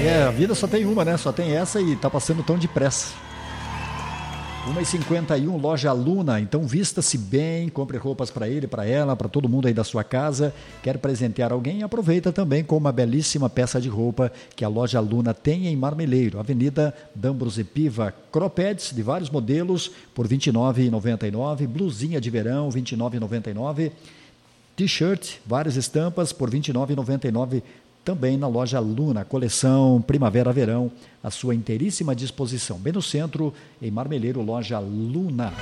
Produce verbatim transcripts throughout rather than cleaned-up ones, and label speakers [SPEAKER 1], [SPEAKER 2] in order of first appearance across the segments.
[SPEAKER 1] É, a vida só tem uma, né? Só tem essa e tá passando tão depressa. uma e cinquenta e um, loja Luna. Então vista-se bem, compre roupas para ele, para ela, para todo mundo aí da sua casa. Quer presentear alguém? Aproveita também com uma belíssima peça de roupa que a loja Luna tem em Marmeleiro, Avenida D'Ambros e Piva. Cropedes de vários modelos por vinte e nove reais e noventa e nove centavos, blusinha de verão vinte e nove reais e noventa e nove centavos, t-shirt, várias estampas por vinte e nove reais e noventa e nove centavos. Também na loja Luna, coleção Primavera-Verão, à sua inteiríssima disposição. Bem no centro, em Marmeleiro, loja Luna.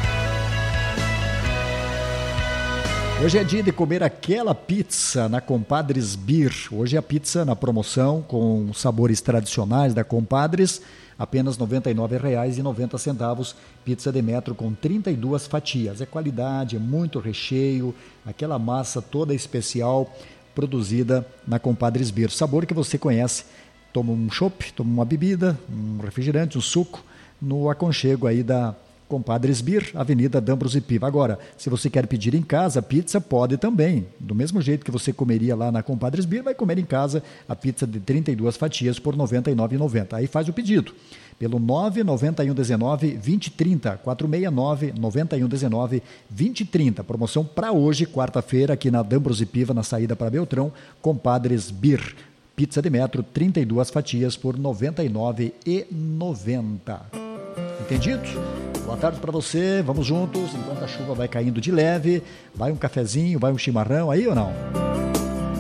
[SPEAKER 1] Hoje é dia de comer aquela pizza na Compadres Beer. Hoje a pizza na promoção com sabores tradicionais da Compadres, apenas noventa e nove reais e noventa centavos. Pizza de metro com trinta e duas fatias. É qualidade, é muito recheio, aquela massa toda especial, produzida na Compadres Beer. Sabor que você conhece. Toma um chopp, toma uma bebida, um refrigerante, um suco, no aconchego aí da Compadres Beer, Avenida D'Ambros e Piva. Agora, se você quer pedir em casa, pizza pode também. Do mesmo jeito que você comeria lá na Compadres Beer, vai comer em casa a pizza de trinta e duas fatias por noventa e nove reais e noventa centavos. Aí faz o pedido. Pelo nove nove um um nove, dois zero três zero, quatro seis nove, nove um um nove, dois zero três zero. Promoção para hoje, quarta-feira, aqui na D'Ambros e Piva, na saída para Beltrão, Compadres Beer. Pizza de metro, trinta e duas fatias por noventa e nove reais e noventa centavos. Entendido? Boa tarde para você, vamos juntos, enquanto a chuva vai caindo de leve, vai um cafezinho, vai um chimarrão aí ou não?